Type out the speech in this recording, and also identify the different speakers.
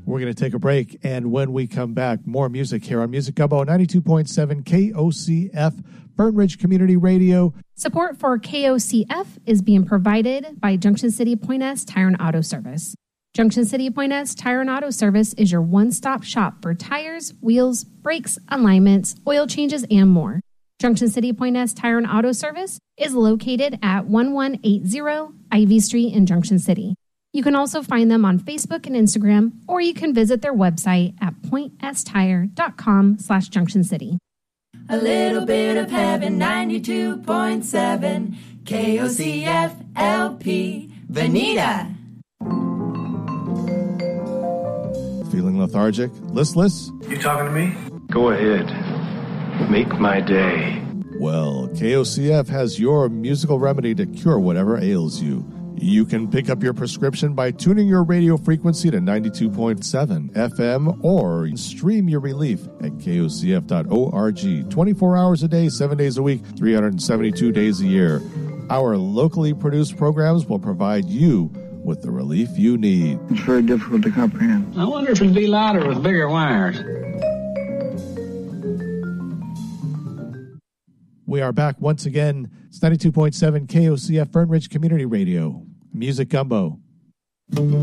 Speaker 1: We're going to take a break, and when we come back, more music here on Music Gumbo 92.7 KOCF, Fern Ridge Community Radio.
Speaker 2: Support for KOCF is being provided by Junction City Pointez Tire and Auto Service. Junction City Pointez Tire and Auto Service is your one-stop shop for tires, wheels, brakes, alignments, oil changes, and more. Junction City Pointez Tire and Auto Service is located at 1180 Ivy Street in Junction City. You can also find them on Facebook and Instagram, or you can visit their website at pointestire.com/Junction City.
Speaker 3: A little bit of heaven, 92.7 KOCF LP, Veneta.
Speaker 1: Feeling lethargic? Listless?
Speaker 4: You talking to me?
Speaker 5: Go ahead. Make my day.
Speaker 1: Well, KOCF has your musical remedy to cure whatever ails you. You can pick up your prescription by tuning your radio frequency to 92.7 FM or stream your relief at kocf.org. 24 hours a day, 7 days a week, 372 days a year. Our locally produced programs will provide you with the relief you need.
Speaker 6: It's very difficult to comprehend.
Speaker 7: I wonder if it'd be louder with bigger wires.
Speaker 1: We are back once again. It's 92.7 KOCF Fern Ridge Community Radio. Music Gumbo.